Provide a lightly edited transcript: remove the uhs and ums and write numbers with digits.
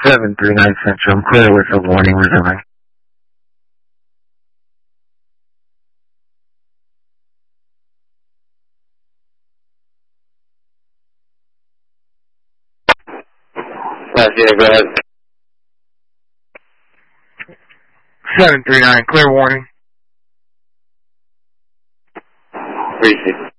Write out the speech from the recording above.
739 Central, I'm clear with a warning resuming. Yeah, go ahead. 739, clear warning. 36.